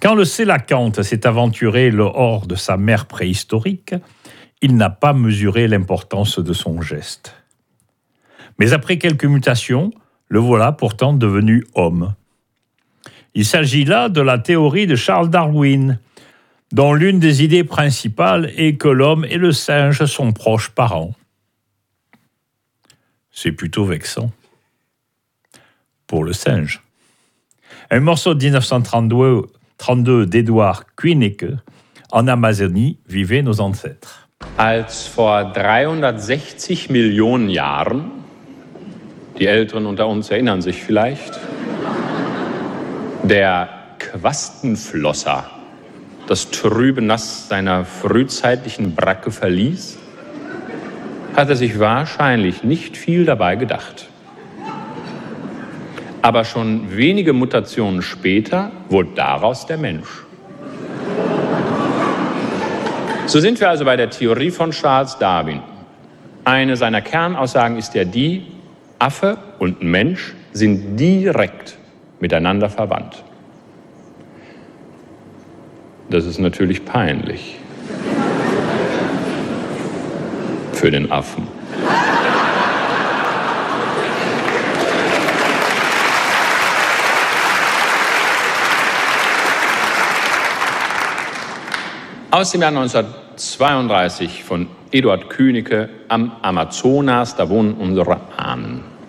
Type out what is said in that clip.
Quand le sélacanthe s'est aventuré hors de sa mer préhistorique, il n'a pas mesuré l'importance de son geste. Mais après quelques mutations, le voilà pourtant devenu homme. Il s'agit là de la théorie de Charles Darwin, dont l'une des idées principales est que l'homme et le singe sont proches parents. C'est plutôt vexant. Pour le singe. Un morceau de 1932 d'Edward Kuinicke. En Amazonie vivaient nos ancêtres. Als vor 360 Millionen Jahren, die Älteren unter uns erinnern sich vielleicht, der Quastenflosser das trübe Nass seiner frühzeitlichen Bracke verließ, hat er sich wahrscheinlich nicht viel dabei gedacht. Aber schon wenige Mutationen später wurde daraus der Mensch. So sind wir also bei der Theorie von Charles Darwin. Eine seiner Kernaussagen ist ja die, Affe und Mensch sind direkt miteinander verwandt. Das ist natürlich peinlich für den Affen. Aus dem Jahr 1932 von Eduard Kuinicke am Amazonas, da wohnen unsere Ahnen.